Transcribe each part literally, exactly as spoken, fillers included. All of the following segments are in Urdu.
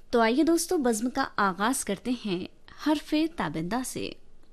تو آئیے دوستو بزم کا آغاز کرتے ہیں حرف تابندہ سے۔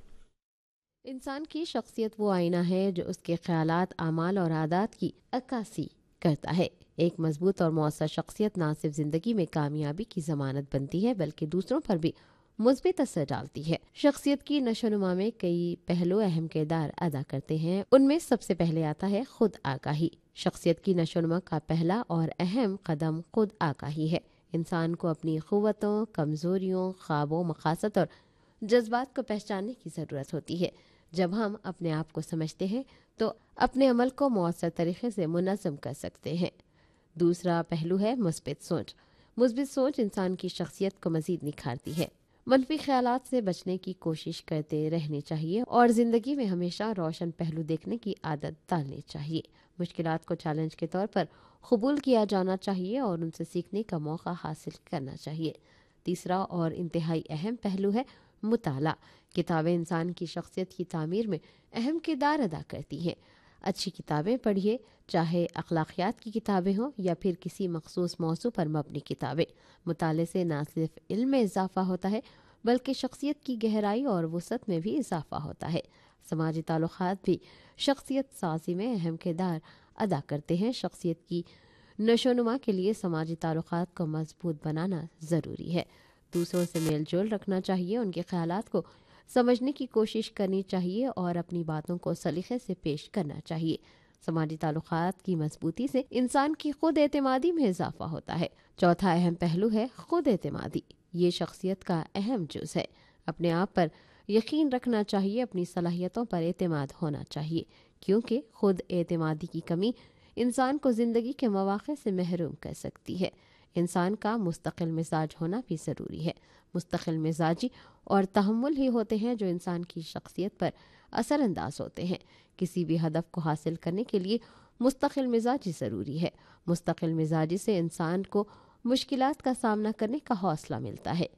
انسان کی شخصیت وہ آئینہ ہے جو اس کے خیالات، اعمال اور عادات کی عکاسی کرتا ہے۔ ایک مضبوط اور مؤثر شخصیت نہ صرف زندگی میں کامیابی کی ضمانت بنتی ہے بلکہ دوسروں پر بھی مثبت اثر ڈالتی ہے۔ شخصیت کی نشو و نما میں کئی پہلو اہم کردار ادا کرتے ہیں۔ ان میں سب سے پہلے آتا ہے خود آگاہی۔ شخصیت کی نشو و نما کا پہلا اور اہم قدم خود آگاہی ہے۔ انسان کو اپنی قوتوں، کمزوریوں، خوابوں، مقاصد اور جذبات کو پہچاننے کی ضرورت ہوتی ہے۔ جب ہم اپنے آپ کو سمجھتے ہیں تو اپنے عمل کو مؤثر طریقے سے منظم کر سکتے ہیں۔ دوسرا پہلو ہے مثبت سوچ۔ مثبت سوچ انسان کی شخصیت کو مزید نکھارتی ہے۔ منفی خیالات سے بچنے کی کوشش کرتے رہنی چاہیے اور زندگی میں ہمیشہ روشن پہلو دیکھنے کی عادت ڈالنی چاہیے۔ مشکلات کو چیلنج کے طور پر قبول کیا جانا چاہیے اور ان سے سیکھنے کا موقع حاصل کرنا چاہیے۔ تیسرا اور انتہائی اہم پہلو ہے مطالعہ۔ کتابیں انسان کی شخصیت کی تعمیر میں اہم کردار ادا کرتی ہیں۔ اچھی کتابیں پڑھیے، چاہے اخلاقیات کی کتابیں ہوں یا پھر کسی مخصوص موضوع پر مبنی کتابیں۔ مطالعے سے نہ صرف علم میں اضافہ ہوتا ہے بلکہ شخصیت کی گہرائی اور وسعت میں بھی اضافہ ہوتا ہے۔ سماجی تعلقات بھی شخصیت سازی میں اہم کردار ادا کرتے ہیں۔ شخصیت کی نشو و نما کے لیے سماجی تعلقات کو مضبوط بنانا ضروری ہے۔ دوسروں سے میل جول رکھنا چاہیے، ان کے خیالات کو سمجھنے کی کوشش کرنی چاہیے اور اپنی باتوں کو سلیقے سے پیش کرنا چاہیے۔ سماجی تعلقات کی مضبوطی سے انسان کی خود اعتمادی میں اضافہ ہوتا ہے۔ چوتھا اہم پہلو ہے خود اعتمادی۔ یہ شخصیت کا اہم جز ہے۔ اپنے آپ پر یقین رکھنا چاہیے، اپنی صلاحیتوں پر اعتماد ہونا چاہیے، کیونکہ خود اعتمادی کی کمی انسان کو زندگی کے مواقع سے محروم کر سکتی ہے۔ انسان کا مستقل مزاج ہونا بھی ضروری ہے۔ مستقل مزاجی اور تحمل ہی ہوتے ہیں جو انسان کی شخصیت پر اثر انداز ہوتے ہیں۔ کسی بھی ہدف کو حاصل کرنے کے لیے مستقل مزاجی ضروری ہے۔ مستقل مزاجی سے انسان کو مشکلات کا سامنا کرنے کا حوصلہ ملتا ہے۔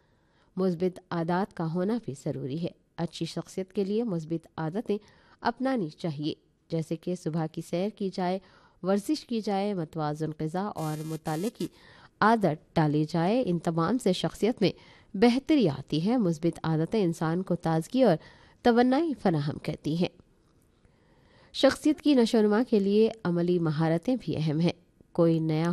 مثبت عادات کا ہونا بھی ضروری ہے۔ اچھی شخصیت کے لیے مثبت عادتیں اپنانی چاہیے، جیسے کہ صبح کی سیر کی جائے، ورزش کی جائے، متوازن غذا اور مطالعے کی عادت ڈالی جائے۔ ان تمام سے شخصیت میں بہتری آتی ہے۔ مثبت عادتیں انسان کو تازگی اور توانائی فراہم کرتی ہیں۔ شخصیت کی نشو و نما کے لیے عملی مہارتیں بھی اہم ہیں۔ کوئی نیا